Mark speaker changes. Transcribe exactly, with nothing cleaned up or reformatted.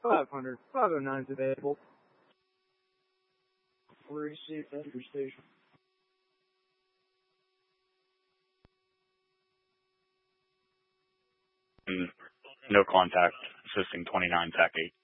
Speaker 1: five hundred. five oh nine's available.
Speaker 2: Receive at your station.
Speaker 3: Mm, no contact, assisting twenty-nine, T A C eight.